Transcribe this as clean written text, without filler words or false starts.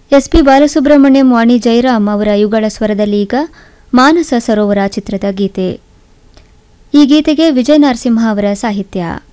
SP Balasubrahmanyam ವಾಣಿ ಜಯರಾಮ್ ಅವರ ಯುಗಳ ಸ್ವರದಲ್ಲಿ ಈಗ ಮಾನಸ ಸರೋವರ ಚಿತ್ರದ ಗೀತೆ. ಈ ಗೀತೆಗೆ ವಿಜಯ ನರಸಿಂಹ ಅವರ ಸಾಹಿತ್ಯ.